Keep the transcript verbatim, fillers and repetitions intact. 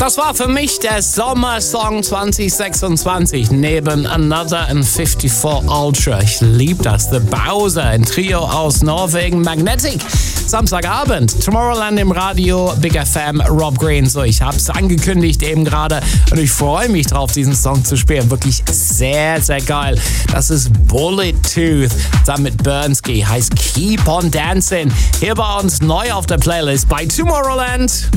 Das war für mich der Sommersong zwanzig sechsundzwanzig neben Another and fifty-four Ultra. Ich liebe das. The Bowser, ein Trio aus Norwegen. Magnetic, Samstagabend. Tomorrowland im Radio, Big F M, Rob Green. So, ich habe es angekündigt eben gerade und ich freue mich drauf, diesen Song zu spielen. Wirklich sehr, sehr geil. Das ist Bullet Tooth. Dann mit Bernski heißt Keep on Dancing. Hier bei uns neu auf der Playlist bei Tomorrowland.